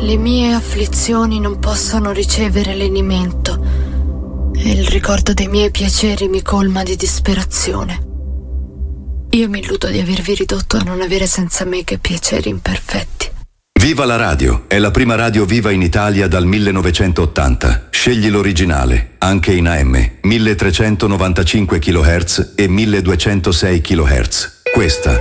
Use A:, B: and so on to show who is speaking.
A: Le mie afflizioni non possono ricevere lenimento e il ricordo dei miei piaceri mi colma di disperazione. Io mi illudo di avervi ridotto a non avere senza me che piaceri imperfetti.
B: Viva la radio! È la prima radio viva in Italia dal 1980. Scegli l'originale, anche in AM, 1395 kHz e 1206 kHz. Questa